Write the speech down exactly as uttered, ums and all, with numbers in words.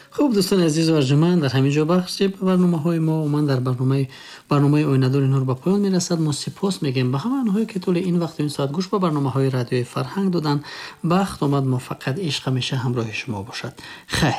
خب دوستان عزیز و ارجمند، در همین جا بخش برنامه‌های ما و من در برنامه برنامه آینه‌دار نور به پایان میرسد. ما سپاس میگیم به همه آنهایی که طول این وقت و این ساعت گوش به برنامه‌های رادیوی فرهنگ دادن. بخت آمد موفقیت عشق همیشه همراه شما باشد. خیر.